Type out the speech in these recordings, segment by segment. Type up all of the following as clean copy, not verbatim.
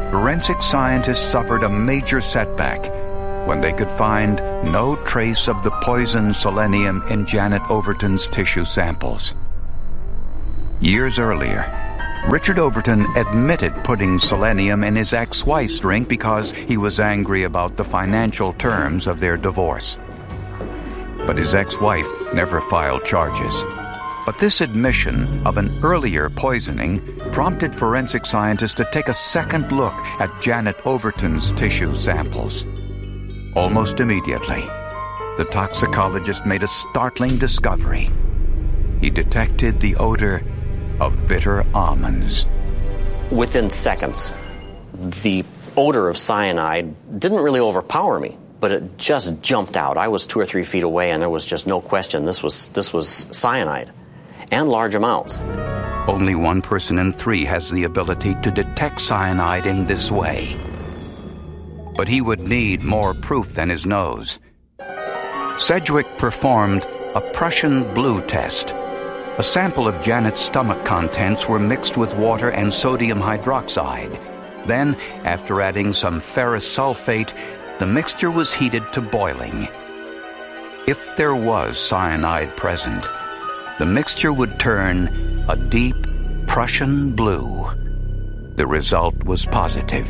forensic scientists suffered a major setback when they could find no trace of the poison selenium in Janet Overton's tissue samples. Years earlier, Richard Overton admitted putting selenium in his ex-wife's drink because he was angry about the financial terms of their divorce. But his ex-wife never filed charges. But this admission of an earlier poisoning prompted forensic scientists to take a second look at Janet Overton's tissue samples. Almost immediately, the toxicologist made a startling discovery. He detected the odor of bitter almonds. Within seconds, the odor of cyanide didn't really overpower me, but it just jumped out. I was 2 or 3 feet away, and there was just no question this was cyanide, and large amounts. Only 1 person in 3 has the ability to detect cyanide in this way. But he would need more proof than his nose. Sedgwick performed a Prussian blue test. A sample of Janet's stomach contents were mixed with water and sodium hydroxide. Then, after adding some ferrous sulfate, the mixture was heated to boiling. If there was cyanide present, the mixture would turn a deep Prussian blue. The result was positive.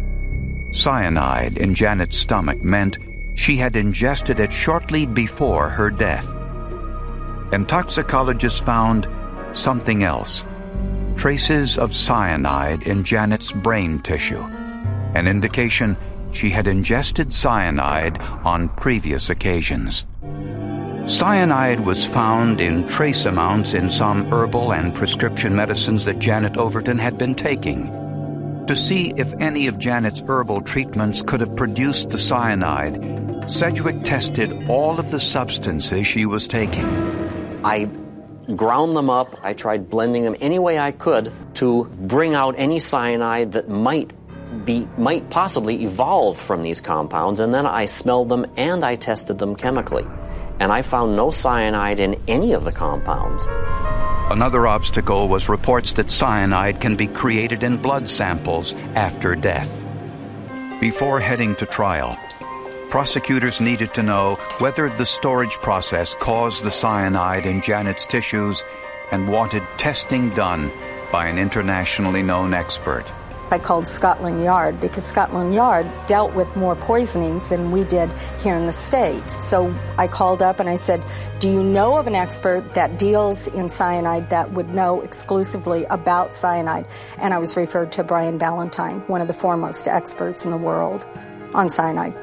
Cyanide in Janet's stomach meant she had ingested it shortly before her death. And toxicologists found something else. Traces of cyanide in Janet's brain tissue. An indication she had ingested cyanide on previous occasions. Cyanide was found in trace amounts in some herbal and prescription medicines that Janet Overton had been taking. To see if any of Janet's herbal treatments could have produced the cyanide, Sedgwick tested all of the substances she was taking. I ground them up. I tried blending them any way I could to bring out any cyanide that might possibly evolve from these compounds, and then I smelled them and I tested them chemically. And I found no cyanide in any of the compounds. Another obstacle was reports that cyanide can be created in blood samples after death. Before heading to trial, prosecutors needed to know whether the storage process caused the cyanide in Janet's tissues and wanted testing done by an internationally known expert. I called Scotland Yard because Scotland Yard dealt with more poisonings than we did here in the States. So I called up and I said, do you know of an expert that deals in cyanide that would know exclusively about cyanide? And I was referred to Brian Valentine, one of the foremost experts in the world on cyanide.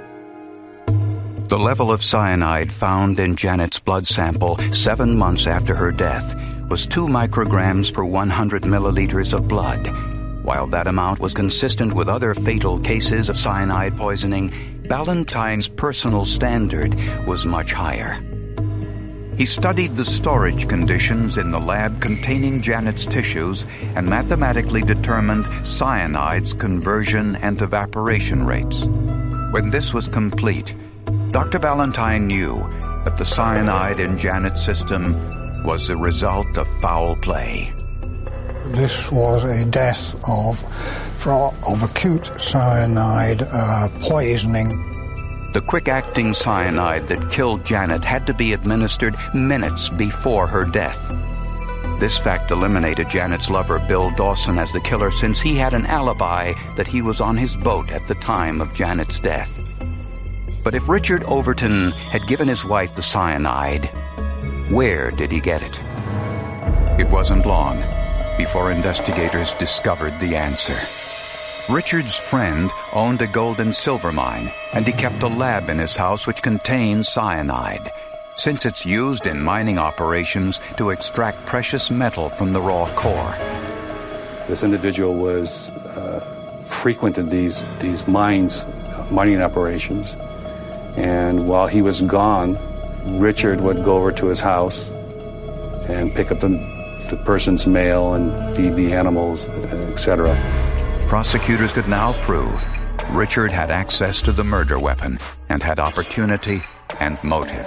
The level of cyanide found in Janet's blood sample 7 months after her death was 2 micrograms per 100 milliliters of blood. While that amount was consistent with other fatal cases of cyanide poisoning, Ballantyne's personal standard was much higher. He studied the storage conditions in the lab containing Janet's tissues and mathematically determined cyanide's conversion and evaporation rates. When this was complete, Dr. Ballantyne knew that the cyanide in Janet's system was the result of foul play. This was a death of acute cyanide poisoning. The quick-acting cyanide that killed Janet had to be administered minutes before her death. This fact eliminated Janet's lover, Bill Dawson, as the killer, since he had an alibi that he was on his boat at the time of Janet's death. But if Richard Overton had given his wife the cyanide, where did he get it? It wasn't long before investigators discovered the answer. Richard's friend owned a gold and silver mine, and he kept a lab in his house which contained cyanide, since it's used in mining operations to extract precious metal from the raw core. This individual was frequented these mines, mining operations, and while he was gone, Richard would go over to his house and pick up the person's mail and feed the animals, etc. Prosecutors could now prove Richard had access to the murder weapon and had opportunity and motive.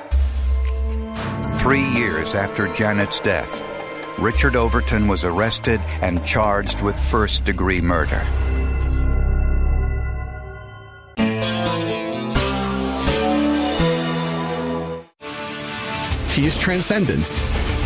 3 years after Janet's death, Richard Overton was arrested and charged with first-degree murder. he is transcendent,